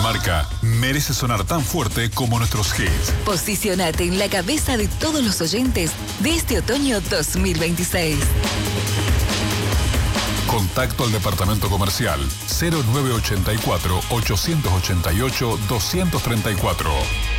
marca merece sonar tan fuerte como nuestros hits. Posicionate en la cabeza de todos los oyentes de este otoño 2026. Contacto al departamento comercial 0984 888 234.